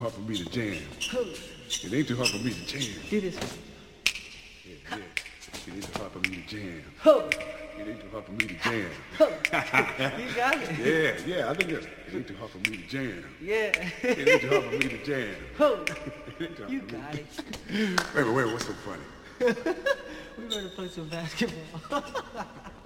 hard for me to jam. It ain't too hard for me to jam. Do this. Yeah. It ain't too hard for me to jam. Ho. It ain't too hard for me to jam. You got it. Yeah, I think it ain't too hard for me to jam. Yeah. It ain't too hard for me to jam. Ho. It ain't too hard You for me got it. Wait, what's so funny? We're going to play some basketball.